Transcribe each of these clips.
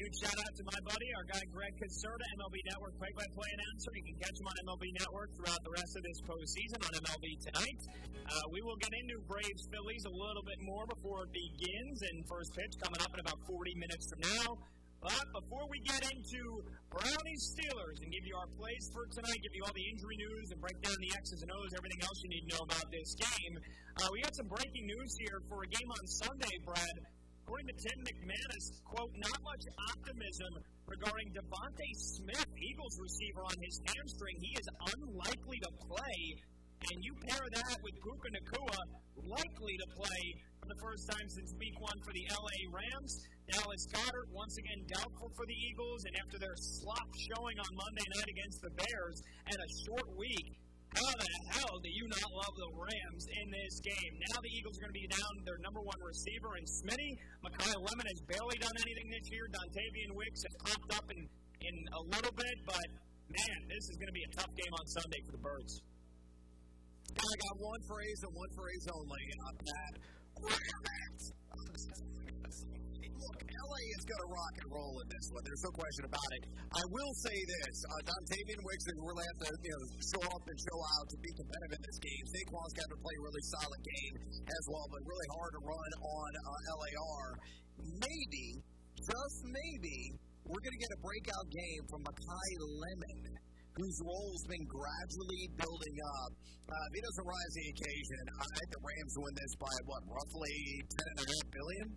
Huge shout-out to my buddy, our guy Greg Caserta, MLB Network play-by-play announcer. You can catch him on MLB Network throughout the rest of this postseason on MLB Tonight. We will get into Braves-Phillies a little bit more before it begins, and first pitch coming up in about 40 minutes from now. But before we get into Brownies-Steelers and give you our plays for tonight, give you all the injury news and break down the X's and O's, everything else you need to know about this game, we got some breaking news here for a game on Sunday, Brad. According to Tim McManus, quote, not much optimism regarding Devontae Smith, Eagles receiver, on his hamstring. He is unlikely to play. And you pair that with Puka Nacua, likely to play for the first time since week 1 for the L.A. Rams. Dallas Goedert, once again doubtful for the Eagles. And after their slop showing on Monday night against the Bears and a short week, how the hell do you not love the Rams in this game? Now the Eagles are going to be down their number one receiver in Smitty. Mekhi Lemon has barely done anything this year. Dontavian Wicks has popped up in a little bit. But, man, this is going to be a tough game on Sunday for the Birds. I got one phrase and one phrase only on that. Look, LA is going to rock and roll in this one. There's no question about it. I will say this. Dontavian Wicks is really have to show up and show out to be competitive in this game. Saquon's got to play a really solid game as well, but really hard to run on LAR. Maybe, just maybe, we're going to get a breakout game from Mekhi Lemon, whose role has been gradually building up. If he doesn't rise to the occasion, I think the Rams win this by, roughly $10.5 billion?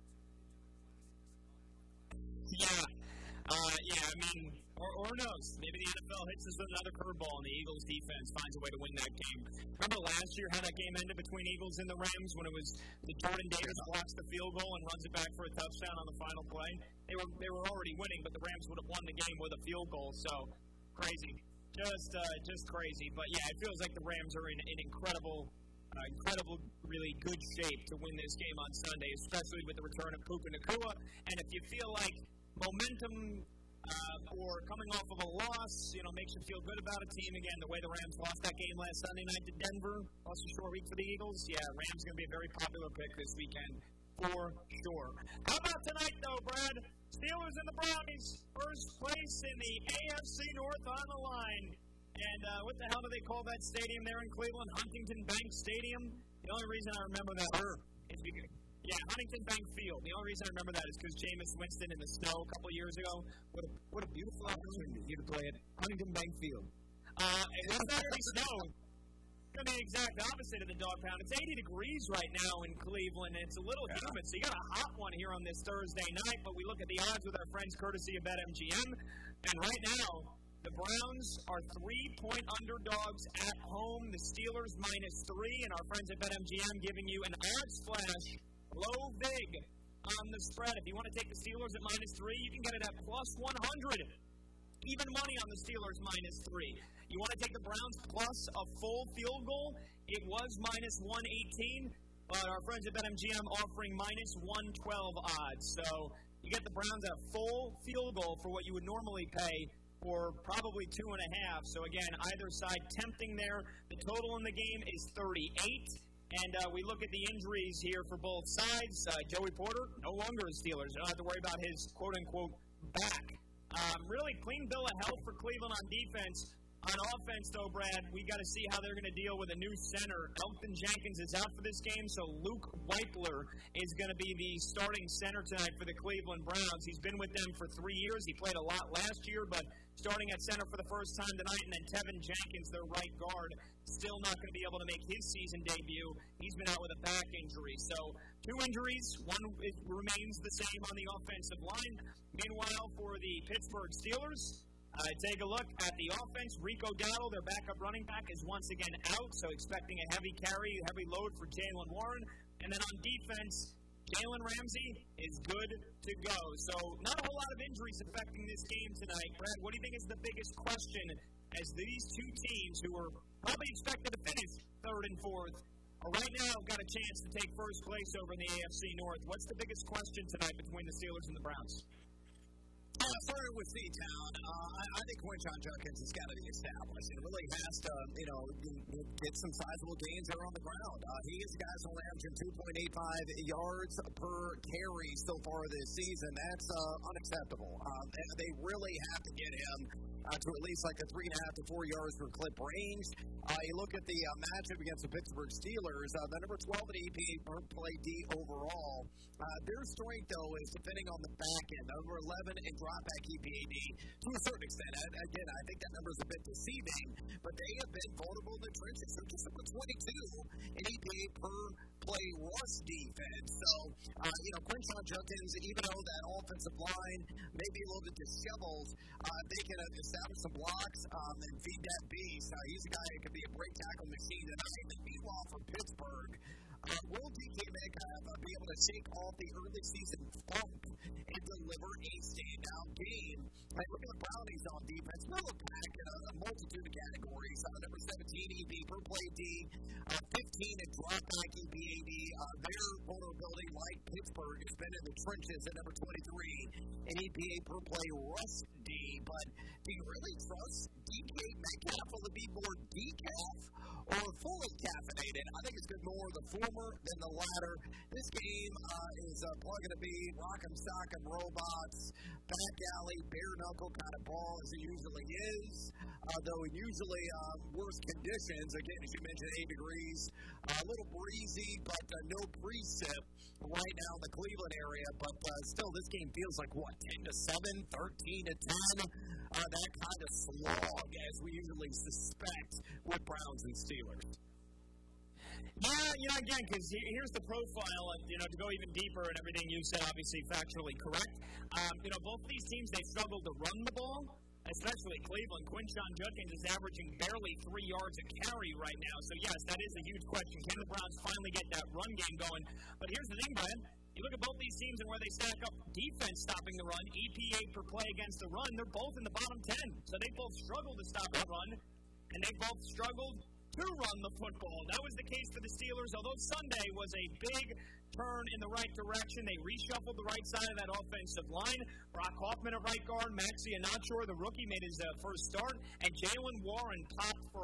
Yeah, I mean, or who knows? Maybe the NFL hits us with another curveball and the Eagles defense finds a way to win that game. Remember last year how that game ended between Eagles and the Rams when it was the Jordan Davis blocks the field goal and runs it back for a touchdown on the final play? They were already winning, but the Rams would have won the game with a field goal, so crazy. Just crazy. But, yeah, it feels like the Rams are in incredible, really good shape to win this game on Sunday, especially with the return of Puka Nacua. And if you feel like momentum or coming off of a loss, makes you feel good about a team, again, the way the Rams lost that game last Sunday night to Denver, lost a short week for the Eagles, Rams going to be a very popular pick this weekend for sure. How about tonight, though, Brad? Steelers and the Brownies, first place in the AFC North on the line. And what the hell do they call that stadium there in Cleveland? Huntington Bank Stadium? The only reason I remember that is because, Huntington Bank Field. The only reason I remember that is because Jameis Winston in the snow a couple years ago. What a beautiful opportunity to play at Huntington Bank Field. It's not really snow. It's going to be the exact opposite of the dog pound. It's 80 degrees right now in Cleveland, and it's a little humid, so you got a hot one here on this Thursday night, but we look at the odds with our friends courtesy of BetMGM, and right now, the Browns are 3-point underdogs at home, the Steelers -3, and our friends at BetMGM giving you an odds flash, low vig on the spread. If you want to take the Steelers at -3, you can get it at +100. Even money on the Steelers -3. You want to take the Browns plus a full field goal? It was -118, but our friends at BetMGM offering -112 odds. So you get the Browns at a full field goal for what you would normally pay for probably 2.5. So again, either side tempting there. The total in the game is 38. And we look at the injuries here for both sides. Joey Porter, no longer a Steelers. You don't have to worry about his quote-unquote back. Really clean bill of health for Cleveland on defense. On offense, though, Brad, we got to see how they're going to deal with a new center. Elgton Jenkins is out for this game, so Luke Weipler is going to be the starting center tonight for the Cleveland Browns. He's been with them for 3 years. He played a lot last year, but starting at center for the first time tonight, and then Tevin Jenkins, their right guard, still not going to be able to make his season debut. He's been out with a back injury. So 2 injuries. One remains the same on the offensive line. Meanwhile, for the Pittsburgh Steelers, take a look at the offense. Rico Dowdle, their backup running back, is once again out, so expecting a heavy carry, heavy load for Jaylen Warren. And then on defense, Jalen Ramsey is good to go. So not a whole lot of injuries affecting this game tonight. Brad, what do you think is the biggest question as these two teams, who are probably expected to finish 3rd and 4th, right now got a chance to take first place over in the AFC North? What's the biggest question tonight between the Steelers and the Browns? Starting with Seatown, I think Quinshon Judkins has got to be established. He really has to, get some sizable gains there on the ground. He is a guy who's only averaging 2.85 yards per carry so far this season. That's unacceptable. They really have to get him to at least like a 3.5 to 4 yards per clip range. You look at the matchup against the Pittsburgh Steelers, the number 12 at EPA per play D overall. Their strength, though, is depending on the back end. Number 11 in drop back EPAD to a certain extent. Again, I think that number is a bit deceiving, but they have been vulnerable in the trenches. They're just number 22 in EPA per play rush defense. So, Quinshon Judkins, even though that offensive line may be a little bit disheveled, they can establish some blocks and feed that beast. He's a guy who can be a break tackle machine. And meanwhile, for Pittsburgh, will DK Metcalf be able to shake off the early season funk and deliver a standout game? Look at the Brownies on defense. We'll look back at a multitude of categories. Number 17 EB per play D, 15 at drop back EPAD. Their vulnerability, like Pittsburgh, has been in the trenches at number 23 in EPA per play rush D. But do you really trust DK Metcalf? Will it be more decaf or fully caffeinated? I think it's good more the former than the latter. This game is probably going to be rock'em sock'em robots, back alley, bare knuckle kind of ball as it usually is. Though usually worse conditions. Again, as you mentioned, 8 degrees, a little breezy, but no precip right now in the Cleveland area. But still, this game feels like, 10-7, 13-10? That kind of slog, as we usually suspect with Browns and Steelers. Yeah, again, because here's the profile, to go even deeper and everything you said, obviously factually correct. Both of these teams, they struggle to run the ball, especially Cleveland. Quinshon Judkins is averaging barely 3 yards a carry right now. So, yes, that is a huge question. Can the Browns finally get that run game going? But here's the thing, Brian. You look at both these teams and where they stack up defense stopping the run, EPA per play against the run, they're both in the bottom 10. So they both struggle to stop the run, and they both struggled to run the football. That was the case for the Steelers, although Sunday was a big turn in the right direction. They reshuffled the right side of that offensive line. Brock Hoffman at right guard, Maxi Anachor, the rookie, made his first start, and Jaylen Warren popped for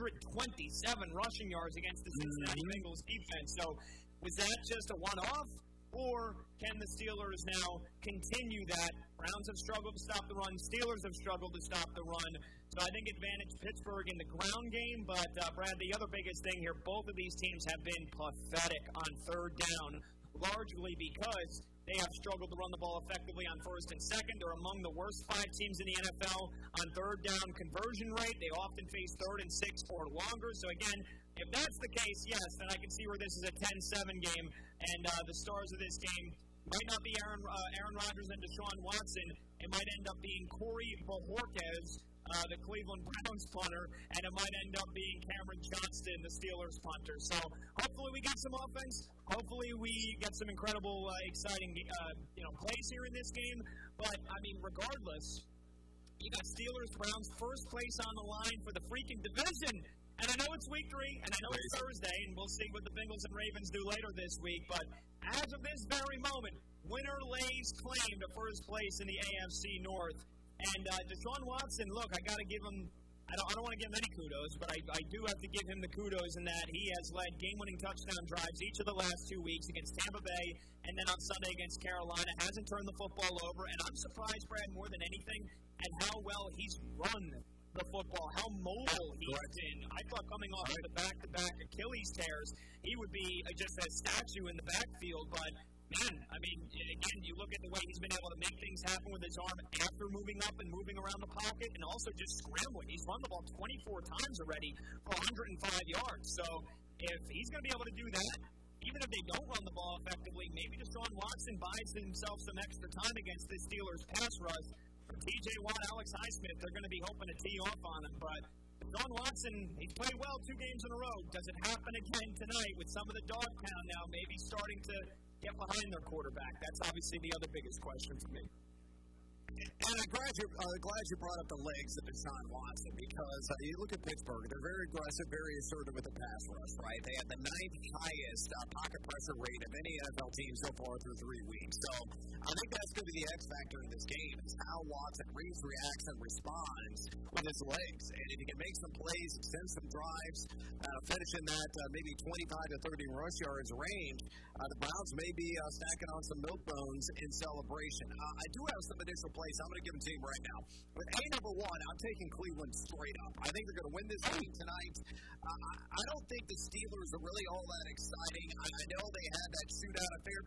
127 rushing yards against the Cincinnati Bengals defense. So was that just a one-off? Or can the Steelers now continue that? Browns have struggled to stop the run. Steelers have struggled to stop the run. So I think advantage Pittsburgh in the ground game. But, Brad, the other biggest thing here, both of these teams have been pathetic on third down, largely because they have struggled to run the ball effectively on first and second. They're among the worst 5 teams in the NFL on third down conversion rate. They often face 3rd and 6 or longer. So, again, if that's the case, yes, then I can see where this is a 10-7 game. And the stars of this game might not be Aaron Rodgers and Deshaun Watson. It might end up being Corey Bojorquez, the Cleveland Browns punter, and it might end up being Cameron Johnston, the Steelers punter. So hopefully we get some offense. Hopefully we get some incredible, exciting, plays here in this game. But, regardless, you got Steelers, Browns, first place on the line for the freaking division. And I know it's week 3, and I know it's Thursday, and we'll see what the Bengals and Ravens do later this week. But as of this very moment, winner lays claim to first place in the AFC North. And Deshaun Watson, look, I got to give him – I don't want to give him any kudos, but I do have to give him the kudos in that he has led game-winning touchdown drives each of the last 2 weeks against Tampa Bay and then on Sunday against Carolina. Hasn't turned the football over, and I'm surprised, Brad, more than anything, at how well he's run the football, how mobile he's been. I thought coming off of the back-to-back Achilles tears, he would be just a statue in the backfield. But, man, again, you look at the way he's been able to make things happen with his arm after moving up and moving around the pocket and also just scrambling. He's run the ball 24 times already for 105 yards. So if he's going to be able to do that, even if they don't run the ball effectively, maybe Deshaun Watson buys himself some extra time against this Steelers pass rush. T.J. Watt, Alex Highsmith, they're going to be hoping to tee off on him. But Deshaun Watson, he's played well 2 games in a row. Does it happen again tonight with some of the dog pound now maybe starting to get behind their quarterback? That's obviously the other biggest question for me. And I'm glad you brought up the legs of Deshaun Watson because you look at Pittsburgh, they're very aggressive, very assertive with the pass rush, right? They have the 9th highest pocket pressure rate of any NFL team so far through 3 weeks. So I think that's going to be the X factor in this game is how Watson reads, reacts, and responds with his legs. And if he can make some plays, extend some drives, finish in that maybe 25 to 30 rush yards range, the Browns may be stacking on some milk bones in celebration. I do have some initial plays. I'm going to give them to you right now. With number one, I'm taking Cleveland straight up. I think they're going to win this game tonight. I don't think the Steelers are really all that exciting. I know they had that shootout affair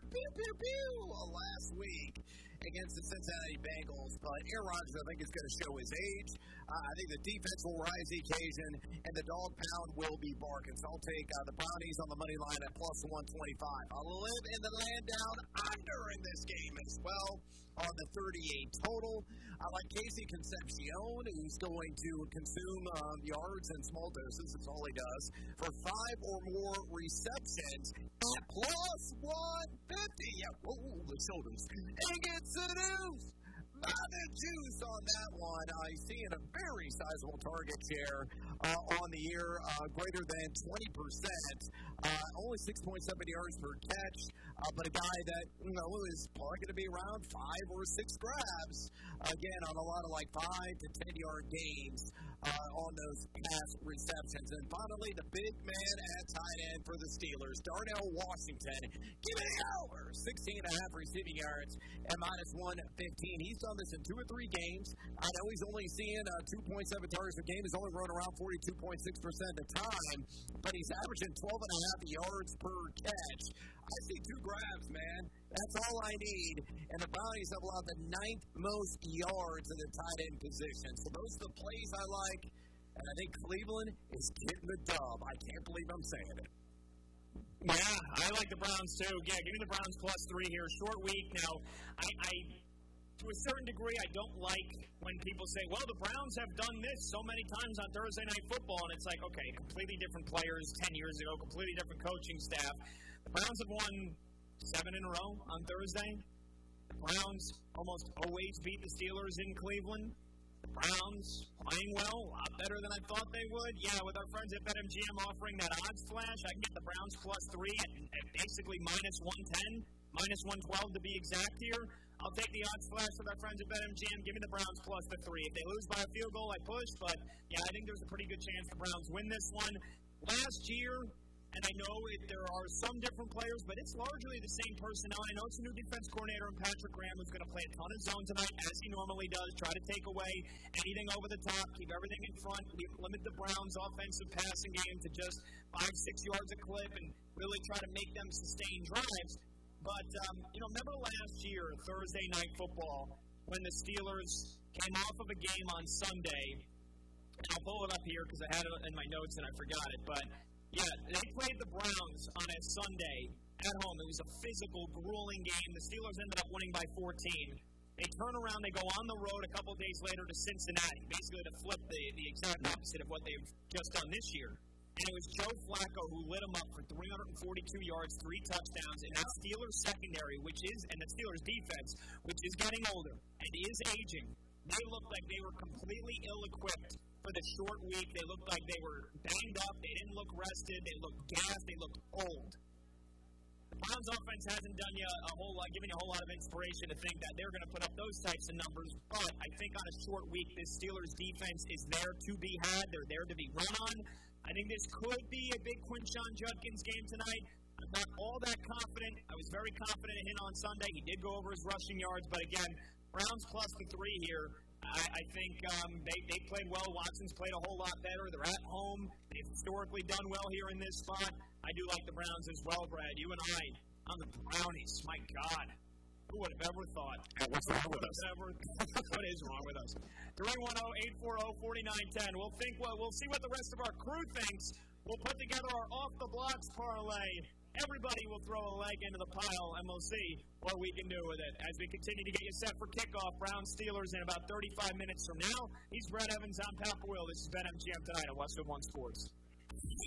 last week against the Cincinnati Bengals, but Aaron Rodgers, I think, is going to show his age. I think the defense will rise the occasion, and the dog pound will be barking. So I'll take the Brownies on the money line at plus 125. I'll live in the land down under in this game as well on the 38 total. I like Casey Concepcion, who's going to consume yards in small doses. That's all he does. For 5 or more receptions at plus 150. Yeah, the shoulders. And gets the news. The juice on that one. He's seeing a very sizable target share on the year, greater than 20%. Only 6.7 yards per catch, but a guy that is probably going to be around 5 or 6 grabs. Again, on a lot of 5 to 10 yard gains on those pass receptions. And finally, the big man at tight end for the Steelers, Darnell Washington, giving it over 16.5 receiving yards at minus 115. He's done this in 2 or 3 games. I know he's only seeing 2.7 targets a game. He's only running around 42.6% of the time, but he's averaging 12.5 yards per catch. I see 2 grabs, man. That's all I need. And the Brownies have allowed the 9th most yards in the tight end position. So those are the plays I like. And I think Cleveland is getting the dub. I can't believe I'm saying it. Yeah, I like the Browns too. Yeah, give me the Browns plus 3 here. Short week. Now, I to a certain degree, I don't like when people say, well, the Browns have done this so many times on Thursday Night Football. And it's like, okay, completely different players 10 years ago, completely different coaching staff. The Browns have won 7 in a row on Thursday. The Browns almost always beat the Steelers in Cleveland. The Browns playing well, a lot better than I thought they would. Yeah, with our friends at BetMGM offering that odds flash, I can get the Browns plus 3 at basically minus 110, minus 112 to be exact here. I'll take the odds flash with our friends at BetMGM. Give me the Browns plus the 3. If they lose by a field goal, I push. But, yeah, I think there's a pretty good chance the Browns win this one. Last year, and I know there are some different players, but it's largely the same personnel. I know it's a new defense coordinator in Patrick Graham who's going to play a ton of zone tonight, as he normally does. Try to take away anything over the top, keep everything in front, limit the Browns' offensive passing game to just 5-6 yards a clip, and really try to make them sustain drives. But, remember last year, Thursday Night Football, when the Steelers came off of a game on Sunday, and I'll pull it up here because I had it in my notes and I forgot it, but yeah, they played the Browns on a Sunday at home. It was a physical, grueling game. The Steelers ended up winning by 14. They turn around, they go on the road a couple days later to Cincinnati, basically to flip the exact opposite of what they've just done this year. And it was Joe Flacco who lit them up for 342 yards, 3 touchdowns, and that Steelers secondary, and the Steelers defense, which is getting older and is aging, they looked like they were completely ill-equipped for the short week. They looked like they were banged up. They didn't look rested. They looked gassed. They looked old. The Browns offense hasn't done you given you a whole lot of inspiration to think that they're going to put up those types of numbers. But I think on a short week, this Steelers defense is there to be had. They're there to be run on. I think this could be a big Quinshon Judkins game tonight. I'm not all that confident. I was very confident in him on Sunday. He did go over his rushing yards. But again, Browns plus the 3 here. I think they played well. Watson's played a whole lot better. They're at home. They've historically done well here in this spot. I do like the Browns as well, Brad. You and I on the Brownies. My God. Who would have ever thought? What's wrong with us? What is wrong with us? 310-840-4910. We'll see what the rest of our crew thinks. We'll put together our off-the-blocks parlay. Everybody will throw a leg into the pile, and we'll see what we can do with it. As we continue to get you set for kickoff, Browns Steelers in about 35 minutes from now. He's Brad Evans. I'm Pat Boyle. This is BetMGM tonight on Westwood One Sports.